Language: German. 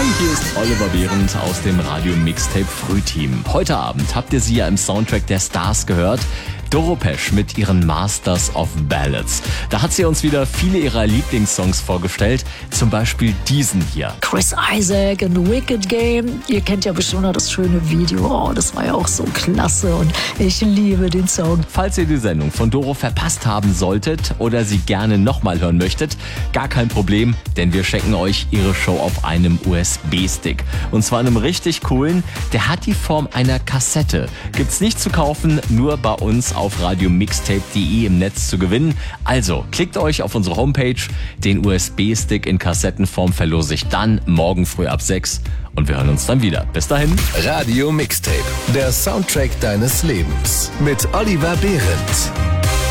Hier ist Oliver Behrendt aus dem Radio Mixtape Frühteam. Heute Abend habt ihr sie ja im Soundtrack der Stars gehört. Doro Pesch mit ihren Masters of Ballads. Da hat sie uns wieder viele ihrer Lieblingssongs vorgestellt. Zum Beispiel diesen hier. Chris Isaak and Wicked Game. Ihr kennt ja bestimmt noch das schöne Video. Oh, das war ja auch so klasse und ich liebe den Song. Falls ihr die Sendung von Doro verpasst haben solltet oder sie gerne nochmal hören möchtet, gar kein Problem, denn wir schenken euch ihre Show auf einem USB-Stick. Und zwar einem richtig coolen. Der hat die Form einer Kassette. Gibt's nicht zu kaufen, nur bei uns auf radiomixtape.de im Netz zu gewinnen. Also, klickt euch auf unsere Homepage. Den USB-Stick in Kassettenform verlose ich dann morgen früh ab 6. Und wir hören uns dann wieder. Bis dahin. Radio Mixtape, der Soundtrack deines Lebens. Mit Oliver Behrendt.